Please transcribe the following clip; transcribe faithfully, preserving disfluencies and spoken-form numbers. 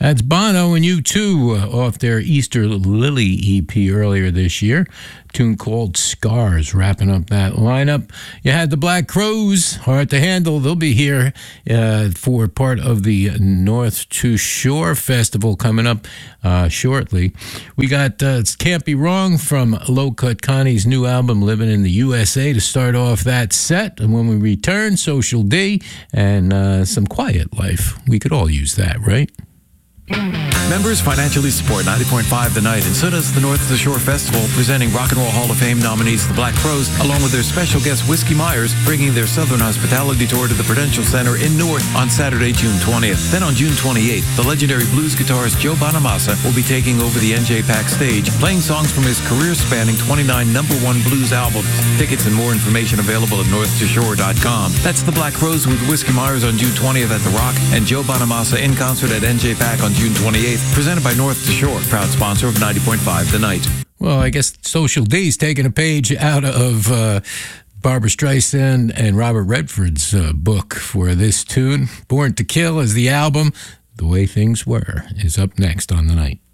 That's Bono and U two uh, off their Easter Lily E P earlier this year. A tune called Scars, wrapping up that lineup. You had the Black Crowes, hard to handle. They'll be here uh, for part of the North to Shore Festival coming up uh, shortly. We got uh, Can't Be Wrong from Low Cut Connie's new album, Living in the U S A, to start off that set. And when we return, Social D and uh, some Quiet Life. We could all use that, right? Members financially support ninety point five The Night, and so does the North to Shore Festival, presenting Rock and Roll Hall of Fame nominees the Black Crowes, along with their special guest Whiskey Myers, bringing their Southern Hospitality Tour to the Prudential Center in Newark on Saturday, June twentieth. Then on June twenty-eighth, the legendary blues guitarist Joe Bonamassa will be taking over the N J PAC stage, playing songs from his career-spanning twenty-nine number one blues albums. Tickets and more information available at north to shore dot com. That's the Black Crowes with Whiskey Myers on June twentieth at The Rock, and Joe Bonamassa in concert at N J PAC on June twenty-eighth, presented by North to Shore, proud sponsor of ninety point five The Night. Well, I guess Social D's taking a page out of uh, Barbra Streisand and Robert Redford's uh, book for this tune. Born to Kill is the album. The Way Things Were is up next on The Night.